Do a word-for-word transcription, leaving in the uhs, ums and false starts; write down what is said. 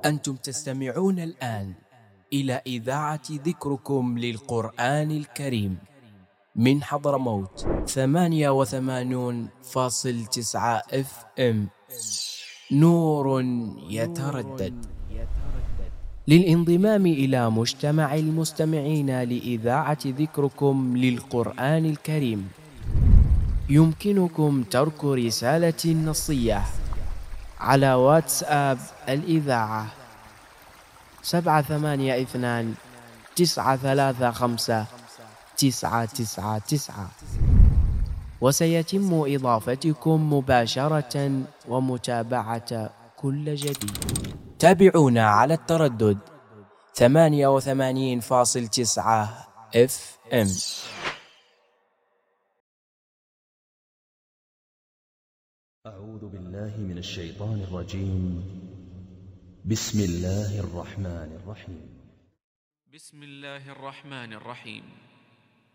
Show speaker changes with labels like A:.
A: أنتم تستمعون الآن إلى إذاعة ذكركم للقرآن الكريم من حضرموت ثمانية وثمانون فاصل تسعة اف ام. نور يتردد. للانضمام إلى مجتمع المستمعين لإذاعة ذكركم للقرآن الكريم يمكنكم ترك رسالة نصية على واتساب الإذاعة سبعة ثمانية اثنان تسعة ثلاثة خمسة تسعة تسعة تسعة، وسيتم إضافتكم مباشرة ومتابعة كل جديد. تابعونا على التردد ثمانية وثمانين فاصل تسعة اف ام.
B: أعوذ بالله من الشيطان الرجيم. بسم الله الرحمن الرحيم.
C: بسم الله الرحمن الرحيم.